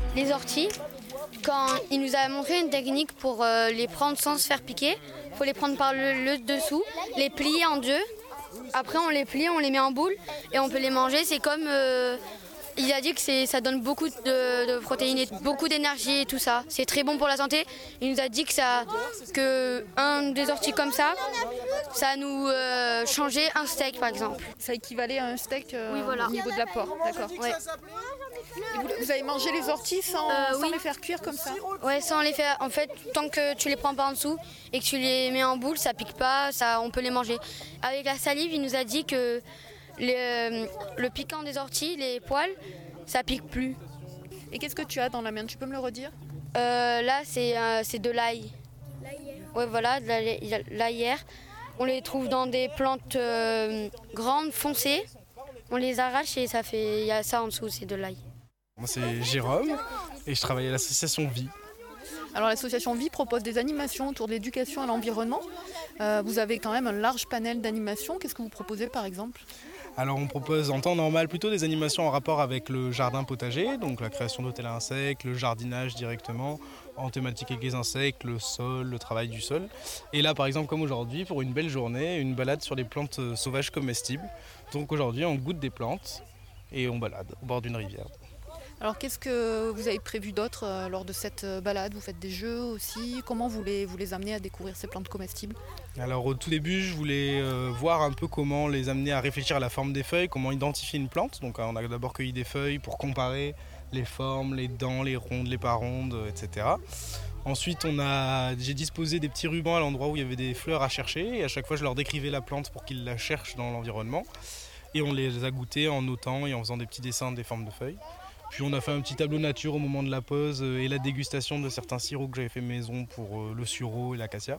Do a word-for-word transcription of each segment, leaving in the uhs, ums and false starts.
les orties, quand il nous a montré une technique pour euh, les prendre sans se faire piquer. Il faut les prendre par le, le dessous, les plier en deux. Après on les plie, on les met en boule et on peut les manger. C'est comme... Euh, il a dit que c'est, ça donne beaucoup de, de protéines et beaucoup d'énergie et tout ça. C'est très bon pour la santé. Il nous a dit que, ça, que un des orties comme ça, ça nous euh, changeait un steak par exemple. Ça équivalait à un steak euh, oui, voilà. Au niveau de l'apport, d'accord. Ouais. Vous, vous avez mangé les orties sans, euh, sans oui. les faire cuire comme ça? Ouais, sans les faire. En fait, tant que tu les prends pas en dessous et que tu les mets en boule, ça pique pas, ça, on peut les manger. Avec la salive, il nous a dit que le, le piquant des orties, les poils, ça pique plus. Et qu'est-ce que tu as dans la main? Tu peux me le redire? euh, Là, c'est, euh, c'est de l'ail. L'ail. Ouais, voilà, de l'ail. On les trouve dans des plantes euh, grandes, foncées. On les arrache et ça fait, il y a ça en dessous, c'est de l'ail. Moi, c'est Jérôme et je travaille à l'association Vie. Alors l'association Vie propose des animations autour de l'éducation à l'environnement. Euh, vous avez quand même un large panel d'animations. Qu'est-ce que vous proposez par exemple? Alors on propose en temps normal plutôt des animations en rapport avec le jardin potager, donc la création d'hôtels à insectes, le jardinage directement, en thématique avec les insectes, le sol, le travail du sol. Et là par exemple comme aujourd'hui, pour une belle journée, une balade sur les plantes sauvages comestibles. Donc aujourd'hui on goûte des plantes et on balade au bord d'une rivière. Alors qu'est-ce que vous avez prévu d'autre euh, lors de cette balade? Vous faites des jeux aussi? Comment vous les, vous les amenez à découvrir ces plantes comestibles? Alors au tout début, je voulais euh, voir un peu comment les amener à réfléchir à la forme des feuilles, comment identifier une plante. Donc on a d'abord cueilli des feuilles pour comparer les formes, les dents, les rondes, les pas rondes, et cetera. Ensuite, on a, j'ai disposé des petits rubans à l'endroit où il y avait des fleurs à chercher et à chaque fois je leur décrivais la plante pour qu'ils la cherchent dans l'environnement. Et on les a goûtées en notant et en faisant des petits dessins des formes de feuilles. Puis on a fait un petit tableau nature au moment de la pause et la dégustation de certains sirops que j'avais fait maison pour le sureau et l'acacia.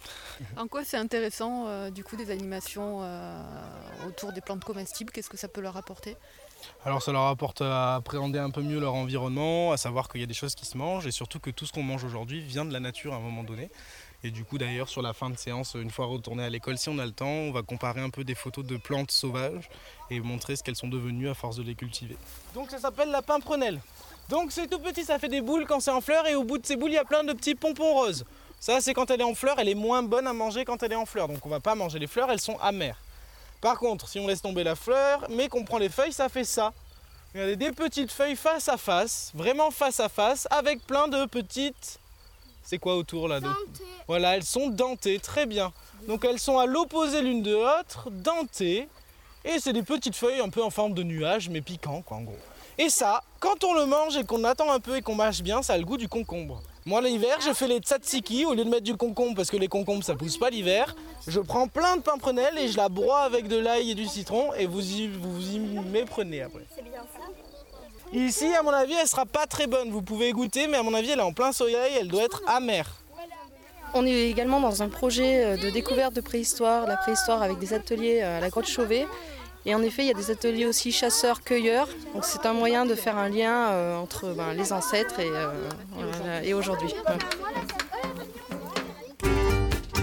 En quoi c'est intéressant euh, du coup des animations euh, autour des plantes comestibles? Qu'est-ce que ça peut leur apporter? Alors ça leur apporte à appréhender un peu mieux leur environnement, à savoir qu'il y a des choses qui se mangent et surtout que tout ce qu'on mange aujourd'hui vient de la nature à un moment donné. Et du coup d'ailleurs sur la fin de séance, une fois retourné à l'école, si on a le temps, on va comparer un peu des photos de plantes sauvages et montrer ce qu'elles sont devenues à force de les cultiver. Donc ça s'appelle la pimprenelle. Donc c'est tout petit, ça fait des boules quand c'est en fleur et au bout de ces boules il y a plein de petits pompons roses. Ça c'est quand elle est en fleur, elle est moins bonne à manger quand elle est en fleur. Donc on va pas manger les fleurs, elles sont amères. Par contre si on laisse tomber la fleur mais qu'on prend les feuilles, ça fait ça. Regardez, des petites feuilles face à face, vraiment face à face, avec plein de petites... C'est quoi autour là? Dentées. Voilà, elles sont dentées, très bien. Donc elles sont à l'opposé l'une de l'autre, dentées. Et c'est des petites feuilles un peu en forme de nuage, mais piquant quoi en gros. Et ça, quand on le mange et qu'on attend un peu et qu'on mâche bien, ça a le goût du concombre. Moi l'hiver, je fais les tzatziki, au lieu de mettre du concombre, parce que les concombres ça pousse pas l'hiver, je prends plein de pimprenelles et je la broie avec de l'ail et du citron et vous y, vous y méprenez après. C'est bien ça. Ici, à mon avis, elle sera pas très bonne. Vous pouvez goûter, mais à mon avis, elle est en plein soleil, elle doit être amère. On est également dans un projet de découverte de préhistoire, la préhistoire avec des ateliers à la Grotte Chauvet. Et en effet, il y a des ateliers aussi chasseurs-cueilleurs. Donc c'est un moyen de faire un lien euh, entre ben, les ancêtres et, euh, voilà, et aujourd'hui. Ouais.